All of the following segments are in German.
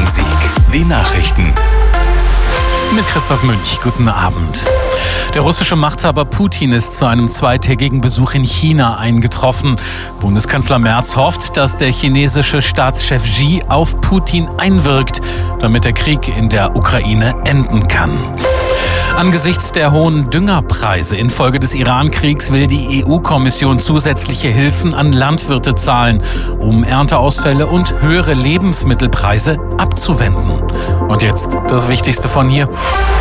Bonn-Rhein-Sieg. Die Nachrichten. Mit Christoph Münch. Guten Abend. Der russische Machthaber Putin ist zu einem zweitägigen Besuch in China eingetroffen. Bundeskanzler Merz hofft, dass der chinesische Staatschef Xi auf Putin einwirkt, damit der Krieg in der Ukraine enden kann. Angesichts der hohen Düngerpreise infolge des Iran-Kriegs will die EU-Kommission zusätzliche Hilfen an Landwirte zahlen, um Ernteausfälle und höhere Lebensmittelpreise abzuwenden. Und jetzt das Wichtigste von hier.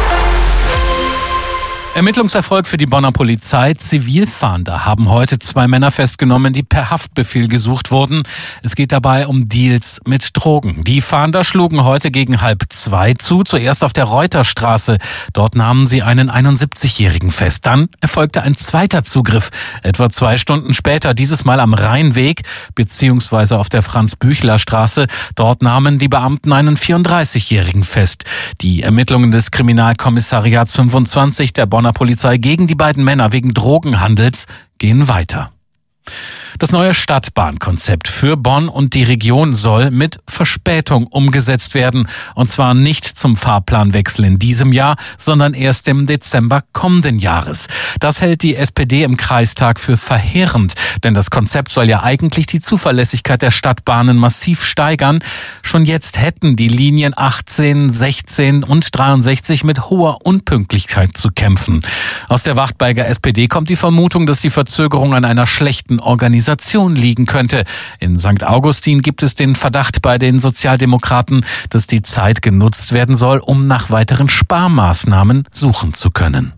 Ermittlungserfolg für die Bonner Polizei. Zivilfahnder haben heute 2 Männer festgenommen, die per Haftbefehl gesucht wurden. Es geht dabei um Deals mit Drogen. Die Fahnder schlugen heute gegen 1:30 zu, zuerst auf der Reuterstraße. Dort nahmen sie einen 71-Jährigen fest. Dann erfolgte ein zweiter Zugriff, etwa 2 Stunden später, dieses Mal am Rheinweg bzw. auf der Franz-Büchler-Straße. Dort nahmen die Beamten einen 34-Jährigen fest. Die Ermittlungen des Kriminalkommissariats 25 der Bonner Polizei gegen die beiden Männer wegen Drogenhandels gehen weiter. Das neue Stadtbahnkonzept für Bonn und die Region soll mit Verspätung umgesetzt werden. Und zwar nicht zum Fahrplanwechsel in diesem Jahr, sondern erst im Dezember kommenden Jahres. Das hält die SPD im Kreistag für verheerend, denn das Konzept soll ja eigentlich die Zuverlässigkeit der Stadtbahnen massiv steigern. Schon jetzt hätten die Linien 18, 16 und 63 mit hoher Unpünktlichkeit zu kämpfen. Aus der Wachtberger SPD kommt die Vermutung, dass die Verzögerung an einer schlechten Organisation liegen könnte. In St. Augustin gibt es den Verdacht bei den Sozialdemokraten, dass die Zeit genutzt werden soll, um nach weiteren Sparmaßnahmen suchen zu können.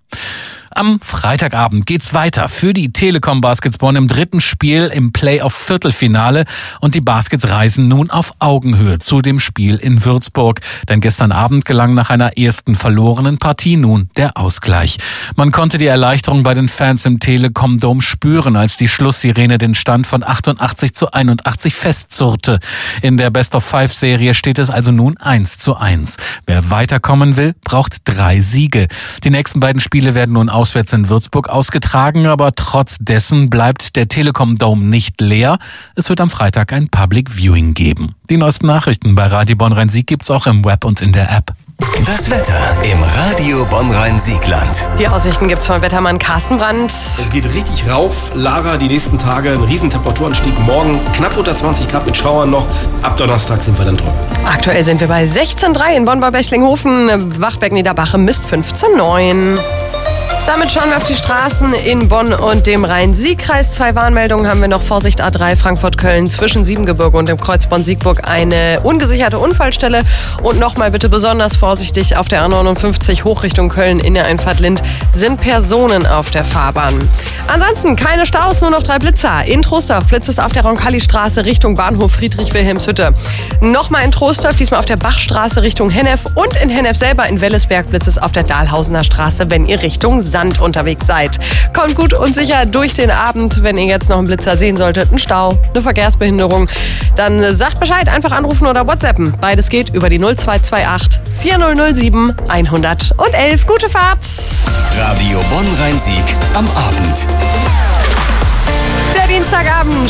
Am Freitagabend geht's weiter für die Telekom Baskets Bonn im 3. Spiel im Playoff-Viertelfinale und die Baskets reisen nun auf Augenhöhe zu dem Spiel in Würzburg. Denn gestern Abend gelang nach einer ersten verlorenen Partie nun der Ausgleich. Man konnte die Erleichterung bei den Fans im Telekom Dome spüren, als die Schlusssirene den Stand von 88:81 festzurrte. In der Best-of-5-Serie steht es also nun 1:1. Wer weiterkommen will, braucht 3 Siege. Die nächsten beiden Spiele werden nun auswärts in Würzburg ausgetragen, aber trotz dessen bleibt der Telekom Dome nicht leer. Es wird am Freitag ein Public Viewing geben. Die neuesten Nachrichten bei Radio Bonn-Rhein-Sieg gibt's auch im Web und in der App. Das Wetter im Radio Bonn-Rhein-Siegland. Die Aussichten gibt's von Wettermann Carsten Brandt. Es geht richtig rauf. Lara, die nächsten Tage ein Riesentemperaturanstieg. Morgen knapp unter 20 Grad mit Schauern noch. Ab Donnerstag sind wir dann drüber. Aktuell sind wir bei 16,3 in Bonn bei Bechlinghofen. Wachberg-Niederbache misst 15,9. Damit schauen wir auf die Straßen in Bonn und dem Rhein-Sieg-Kreis. 2 Warnmeldungen haben wir noch. Vorsicht A3 Frankfurt-Köln zwischen Siebengebirge und dem Kreuz Bonn-Siegburg eine ungesicherte Unfallstelle. Und nochmal bitte besonders vorsichtig auf der A59 hoch Richtung Köln in der Einfahrt Lind sind Personen auf der Fahrbahn. Ansonsten keine Staus, nur noch 3 Blitzer. In Troisdorf blitzt es auf der Roncalli-Straße Richtung Bahnhof Friedrich-Wilhelmshütte. Nochmal in Troisdorf, diesmal auf der Bachstraße Richtung Hennef. Und in Hennef selber in Wellesberg blitzt es auf der Dahlhausener Straße, wenn ihr Richtung Sand unterwegs seid. Kommt gut und sicher durch den Abend. Wenn ihr jetzt noch einen Blitzer sehen solltet, einen Stau, eine Verkehrsbehinderung, dann sagt Bescheid, einfach anrufen oder WhatsAppen. Beides geht über die 0228 4007 111. Gute Fahrt! Radio Bonn-Rhein-Sieg am Abend. Der Dienstagabend